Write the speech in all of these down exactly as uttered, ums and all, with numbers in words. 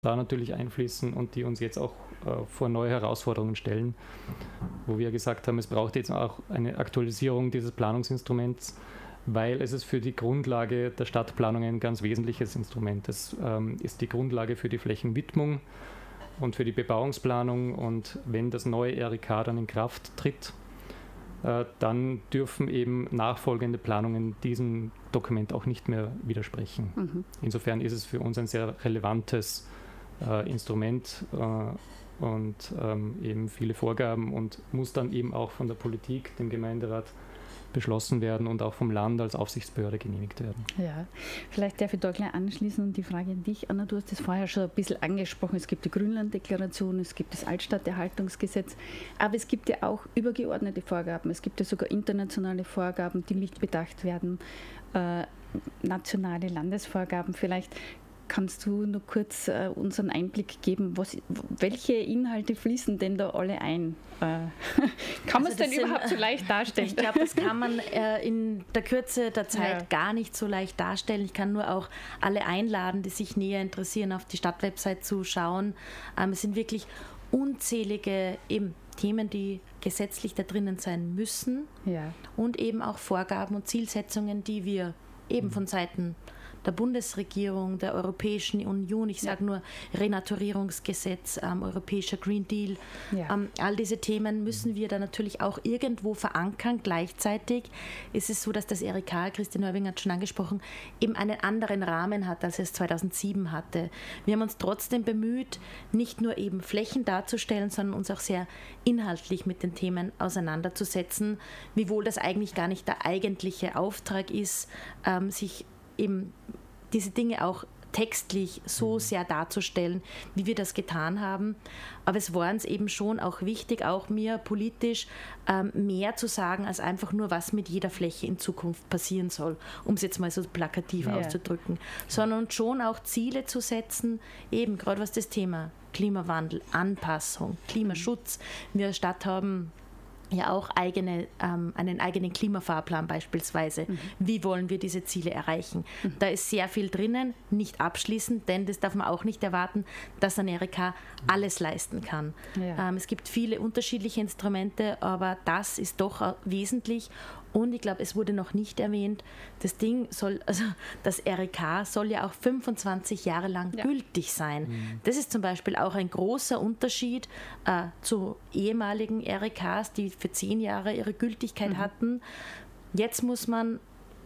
da natürlich einfließen und die uns jetzt auch äh, vor neue Herausforderungen stellen, wo wir gesagt haben, es braucht jetzt auch eine Aktualisierung dieses Planungsinstruments, weil es ist für die Grundlage der Stadtplanung ein ganz wesentliches Instrument. Es ähm, ist die Grundlage für die Flächenwidmung und für die Bebauungsplanung, und wenn das neue R I K dann in Kraft tritt, äh, dann dürfen eben nachfolgende Planungen diesem Dokument auch nicht mehr widersprechen. Mhm. Insofern ist es für uns ein sehr relevantes äh, Instrument äh, und ähm, eben viele Vorgaben und muss dann eben auch von der Politik, dem Gemeinderat, beschlossen werden und auch vom Land als Aufsichtsbehörde genehmigt werden. Ja, vielleicht darf ich da gleich anschließen und die Frage an dich, Anna, du hast das vorher schon ein bisschen angesprochen, es gibt die Grünlanddeklaration, es gibt das Altstadterhaltungsgesetz, aber es gibt ja auch übergeordnete Vorgaben, es gibt ja sogar internationale Vorgaben, die mitbedacht werden, äh, nationale Landesvorgaben. Vielleicht kannst du nur kurz äh, uns einen Einblick geben, was, welche Inhalte fließen denn da alle ein? Äh, kann man es also denn überhaupt sind, so leicht darstellen? Ich glaube, das kann man äh, in der Kürze der Zeit ja. gar nicht so leicht darstellen. Ich kann nur auch alle einladen, die sich näher interessieren, auf die Stadtwebsite zu schauen. Ähm, es sind wirklich unzählige eben Themen, die gesetzlich da drinnen sein müssen, ja. und eben auch Vorgaben und Zielsetzungen, die wir eben mhm. von Seiten der Bundesregierung, der Europäischen Union, ich sage ja. nur Renaturierungsgesetz, ähm, Europäischer Green Deal, ja. ähm, all diese Themen müssen wir da natürlich auch irgendwo verankern. Gleichzeitig ist es so, dass das R I K, Christian Hörbinger hat schon angesprochen, eben einen anderen Rahmen hat, als es zweitausendsieben hatte. Wir haben uns trotzdem bemüht, nicht nur eben Flächen darzustellen, sondern uns auch sehr inhaltlich mit den Themen auseinanderzusetzen, wiewohl das eigentlich gar nicht der eigentliche Auftrag ist, ähm, sich eben diese Dinge auch textlich so sehr darzustellen, wie wir das getan haben. Aber es war uns eben schon auch wichtig, auch mir politisch ähm, mehr zu sagen, als einfach nur, was mit jeder Fläche in Zukunft passieren soll, um es jetzt mal so plakativ ja. auszudrücken, sondern schon auch Ziele zu setzen, eben gerade was das Thema Klimawandel, Anpassung, Klimaschutz. Wir als Stadt haben ja auch eigene, ähm, einen eigenen Klimafahrplan beispielsweise. Mhm. Wie wollen wir diese Ziele erreichen? Mhm. Da ist sehr viel drinnen, nicht abschließend, denn das darf man auch nicht erwarten, dass ein R I K alles leisten kann. Ja. Ähm, es gibt viele unterschiedliche Instrumente, aber das ist doch wesentlich. Und ich glaube, es wurde noch nicht erwähnt, das Ding soll, also das R I K soll ja auch fünfundzwanzig Jahre lang ja. gültig sein. Mhm. Das ist zum Beispiel auch ein großer Unterschied äh, zu ehemaligen R I Ks, die für zehn Jahre ihre Gültigkeit mhm. hatten. Jetzt muss man,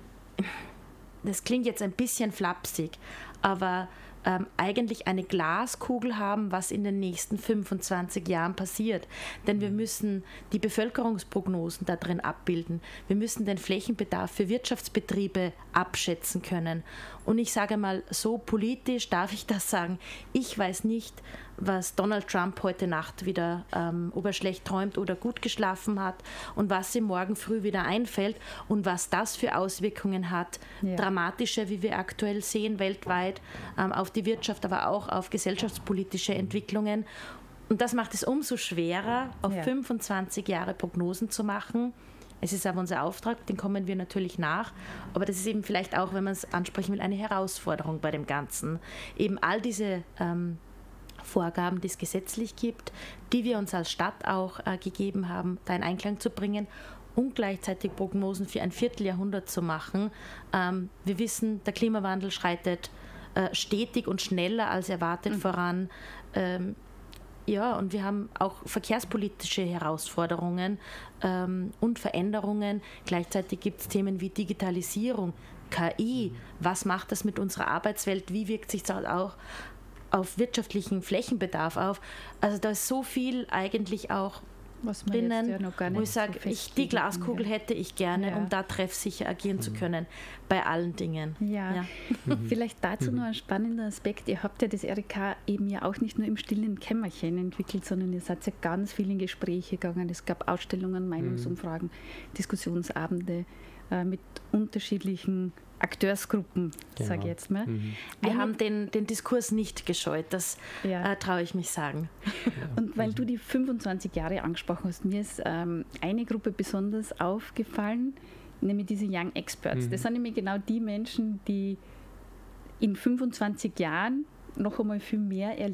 das klingt jetzt ein bisschen flapsig, aber Ähm, eigentlich eine Glaskugel haben, was in den nächsten fünfundzwanzig Jahren passiert. Denn wir müssen die Bevölkerungsprognosen da drin abbilden. Wir müssen den Flächenbedarf für Wirtschaftsbetriebe abschätzen können. Und ich sage mal, so politisch darf ich das sagen, ich weiß nicht, was Donald Trump heute Nacht wieder, ähm, ob er schlecht träumt oder gut geschlafen hat und was ihm morgen früh wieder einfällt und was das für Auswirkungen hat, ja. dramatische, wie wir aktuell sehen, weltweit, ähm, auf die Wirtschaft, aber auch auf gesellschaftspolitische Entwicklungen. Und das macht es umso schwerer, auf ja. fünfundzwanzig Jahre Prognosen zu machen. Es ist aber unser Auftrag, den kommen wir natürlich nach. Aber das ist eben vielleicht auch, wenn man es ansprechen will, eine Herausforderung bei dem Ganzen. Eben all diese ähm, Vorgaben, die es gesetzlich gibt, die wir uns als Stadt auch äh, gegeben haben, da in Einklang zu bringen und gleichzeitig Prognosen für ein Vierteljahrhundert zu machen. Ähm, wir wissen, der Klimawandel schreitet äh, stetig und schneller als erwartet mhm. voran. Ähm, Ja, und wir haben auch verkehrspolitische Herausforderungen ähm, und Veränderungen. Gleichzeitig gibt es Themen wie Digitalisierung, K I. Was macht das mit unserer Arbeitswelt? Wie wirkt sich das auch auf wirtschaftlichen Flächenbedarf auf? Also da ist so viel eigentlich auch was drinnen, ja noch gar nicht wo ich sage, so ich, die Glaskugel hätte ich gerne, ja. um da treffsicher agieren mhm. zu können bei allen Dingen. Ja, ja. Mhm. Vielleicht dazu mhm. noch ein spannender Aspekt. Ihr habt ja das R I K eben ja auch nicht nur im stillen Kämmerchen entwickelt, sondern ihr seid ja ganz viel in Gespräche gegangen. Es gab Ausstellungen, Meinungsumfragen, mhm. Diskussionsabende äh, mit unterschiedlichen Akteursgruppen, genau. sage ich jetzt mal. Mhm. Wir Eine, haben den, den Diskurs nicht gescheut, das ja. äh, traue ich mich sagen. Ja. Und weil du die fünfundzwanzig Jahre angesprochen hast, mir ist ähm, eine Gruppe besonders aufgefallen, nämlich diese Young Experts. Mhm. Das sind nämlich genau die Menschen, die in fünfundzwanzig Jahren noch einmal viel mehr erleben.